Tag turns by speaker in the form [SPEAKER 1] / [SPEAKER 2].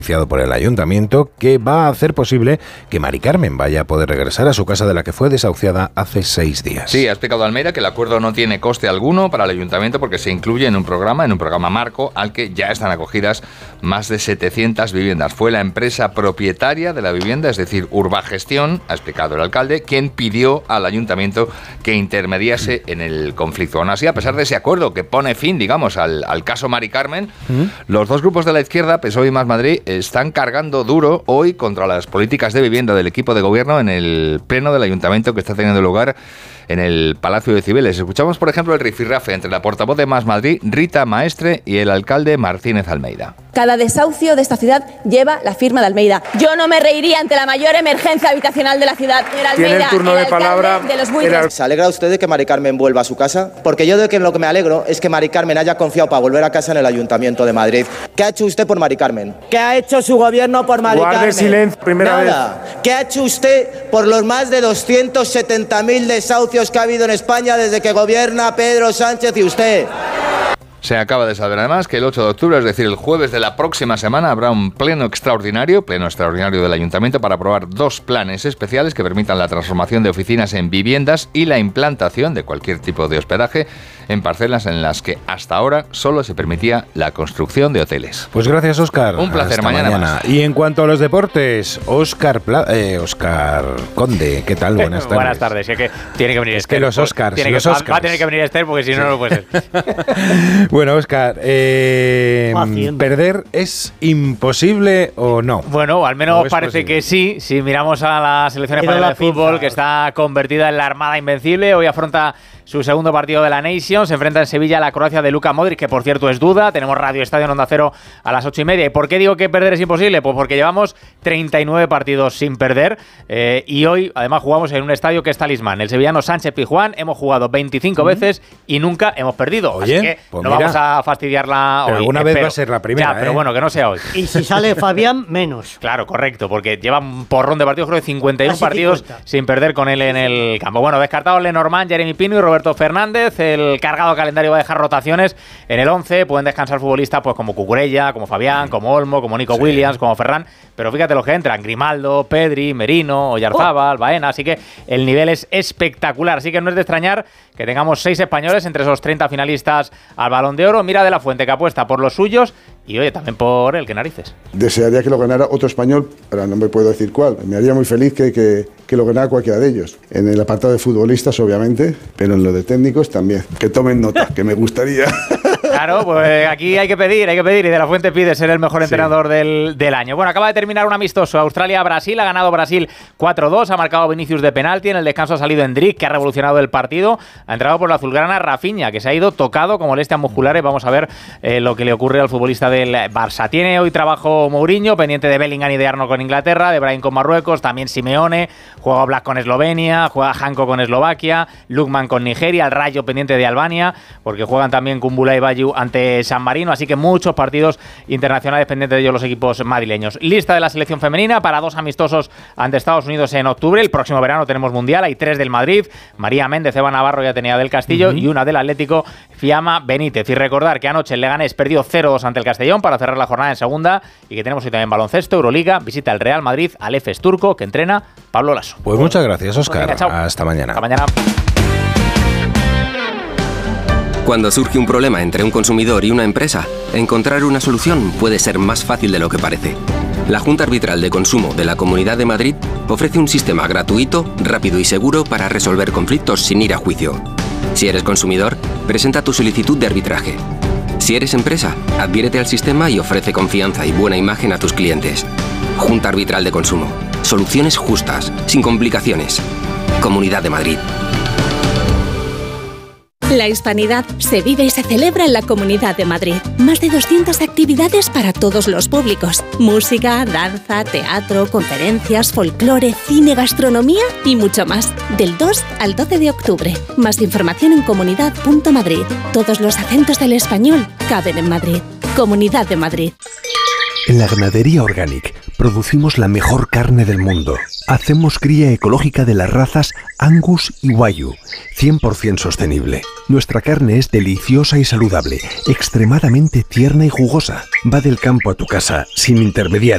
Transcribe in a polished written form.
[SPEAKER 1] por el ayuntamiento, que va a hacer posible que Mari Carmen vaya a poder regresar a su casa de la que fue desahuciada hace 6 días.
[SPEAKER 2] Sí, ha explicado Almeida que el acuerdo no tiene coste alguno para el ayuntamiento porque se incluye en un programa marco al que ya están acogidas más de 700 viviendas. Fue la empresa propietaria de la vivienda, es decir, Urbagestión, ha explicado el alcalde, quien pidió al ayuntamiento que intermediase en el conflicto. Aún así, a pesar de ese acuerdo que pone fin, digamos, al caso Mari Carmen, los dos grupos de la izquierda, PSOE y Más Madrid, están cargando duro hoy contra las políticas de vivienda del equipo de gobierno en el pleno del ayuntamiento que está teniendo lugar en el Palacio de Cibeles. Escuchamos, por ejemplo, el rifirrafe entre la portavoz de Más Madrid, Rita Maestre, y el alcalde Martínez Almeida.
[SPEAKER 3] Cada desahucio de esta ciudad lleva la firma de Almeida. Yo no me reiría ante la mayor emergencia habitacional de la ciudad. Almeida,
[SPEAKER 4] tiene el turno de palabra.
[SPEAKER 3] De los buitres.
[SPEAKER 5] ¿Se alegra usted de que Mari Carmen vuelva a su casa? Porque yo de que lo que me alegro es que Mari Carmen haya confiado para volver a casa en el Ayuntamiento de Madrid. ¿Qué ha hecho usted por Mari Carmen? ¿Qué ha hecho su gobierno por Mari Carmen?
[SPEAKER 4] Guarde silencio, primera vez.
[SPEAKER 5] ¿Qué ha hecho usted por los más de 270.000 desahucios que ha habido en España desde que gobierna Pedro Sánchez y usted?
[SPEAKER 2] Se acaba de saber además que el 8 de octubre, es decir, el jueves de la próxima semana, habrá un pleno extraordinario del Ayuntamiento para aprobar 2 planes especiales que permitan la transformación de oficinas en viviendas y la implantación de cualquier tipo de hospedaje en parcelas en las que hasta ahora solo se permitía la construcción de hoteles.
[SPEAKER 1] Pues gracias, Óscar.
[SPEAKER 2] Un placer.
[SPEAKER 1] Hasta
[SPEAKER 2] mañana más.
[SPEAKER 1] Y en cuanto a los deportes, Óscar Conde, ¿qué tal? Buenas tardes.
[SPEAKER 6] Buenas tardes. Es que tiene que venir Esther.
[SPEAKER 1] Es que los Óscars.
[SPEAKER 6] Va a tener que venir Esther porque si no, no puede ser.
[SPEAKER 1] Bueno, Óscar, ¿perder es imposible o no?
[SPEAKER 6] Bueno, al menos parece que sí. Si miramos a la selección española de fútbol, que está convertida en la Armada Invencible, hoy afronta su segundo partido de la Nation, se enfrenta en Sevilla a la Croacia de Luka Modric, que por cierto es duda. Tenemos Radio Estadio en Onda Cero a las 8:30. ¿Y por qué digo que perder es imposible? Pues porque llevamos 39 partidos sin perder y hoy además jugamos en un estadio que es talismán, el sevillano Sánchez Pizjuán. Hemos jugado 25 veces y nunca hemos perdido.
[SPEAKER 1] Oye,
[SPEAKER 6] así que
[SPEAKER 1] pues
[SPEAKER 6] no
[SPEAKER 1] mira,
[SPEAKER 6] vamos a fastidiarla
[SPEAKER 1] pero
[SPEAKER 6] hoy.
[SPEAKER 1] alguna vez va a ser la primera.
[SPEAKER 6] Ya, pero bueno, que no sea hoy.
[SPEAKER 7] Y si sale Fabián, menos.
[SPEAKER 6] Claro, correcto, porque lleva un porrón de partidos, creo que 51
[SPEAKER 7] Casi
[SPEAKER 6] partidos
[SPEAKER 7] 50.
[SPEAKER 6] sin perder con él en el campo. Bueno, descartados Lenormand, Jeremy Pino y Roberto Fernández. El cargado calendario va a dejar rotaciones en el 11. Pueden descansar futbolistas pues como Cucurella, como Fabián, como Olmo, como Nico Williams, como Ferran. Pero fíjate los que entran: Grimaldo, Pedri, Merino, Oyarzábal, Baena. Así que el nivel es espectacular. Así que no es de extrañar que tengamos 6 españoles entre esos 30 finalistas al Balón de Oro. Mira de la Fuente, que apuesta por los suyos y oye, también por el que narices.
[SPEAKER 8] Desearía que lo ganara otro español, pero no me puedo decir cuál. Me haría muy feliz que lo ganara cualquiera de ellos. En el apartado de futbolistas, obviamente, pero en lo de técnicos también. Que tomen nota, que me gustaría.
[SPEAKER 6] Claro, pues aquí hay que pedir, y de la Fuente pide ser el mejor entrenador del año. Bueno, acaba de terminar un amistoso Australia-Brasil, ha ganado Brasil 4-2, ha marcado Vinicius de penalti, en el descanso ha salido Endrick, que ha revolucionado el partido, ha entrado por la azulgrana Rafinha, que se ha ido tocado con molestias musculares. Vamos a ver lo que le ocurre al futbolista del Barça. Tiene hoy trabajo Mourinho, pendiente de Bellingham y de Arnold con Inglaterra, de Brahim con Marruecos, también Simeone, juega Black con Eslovenia, juega Janko con Eslovaquia, Lukman con Nigeria, el Rayo pendiente de Albania, porque juegan también Kumbula y Bayu ante San Marino, así que muchos partidos internacionales pendientes de ellos los equipos madrileños. Lista de la selección femenina para 2 amistosos ante Estados Unidos en octubre. El próximo verano tenemos Mundial, hay 3 del Madrid, María Méndez, Eva Navarro y Atenea del Castillo, y una del Atlético, Fiamma Benítez. Y recordar que anoche el Leganés perdió 0-2 ante el Castellón para cerrar la jornada en segunda, y que tenemos hoy también baloncesto, Euroliga, visita el Real Madrid al EFES turco, que entrena Pablo Lasso.
[SPEAKER 1] Pues muchas gracias, Óscar.
[SPEAKER 6] Pues venga,
[SPEAKER 1] hasta mañana.
[SPEAKER 6] Hasta mañana.
[SPEAKER 9] Cuando surge un problema entre un consumidor y una empresa, encontrar una solución puede ser más fácil de lo que parece. La Junta Arbitral de Consumo de la Comunidad de Madrid ofrece un sistema gratuito, rápido y seguro para resolver conflictos sin ir a juicio. Si eres consumidor, presenta tu solicitud de arbitraje. Si eres empresa, adhiérete al sistema y ofrece confianza y buena imagen a tus clientes. Junta Arbitral de Consumo. Soluciones justas, sin complicaciones. Comunidad de Madrid.
[SPEAKER 10] La hispanidad se vive y se celebra en la Comunidad de Madrid. Más de 200 actividades para todos los públicos. Música, danza, teatro, conferencias, folclore, cine, gastronomía y mucho más. Del 2 al 12 de octubre. Más información en comunidad.madrid. Todos los acentos del español caben en Madrid. Comunidad de Madrid.
[SPEAKER 11] En la ganadería Organic producimos la mejor carne del mundo. Hacemos cría ecológica de las razas Angus y Wagyu, 100% sostenible. Nuestra carne es deliciosa y saludable, extremadamente tierna y jugosa. Va del campo a tu casa, sin intermediarios.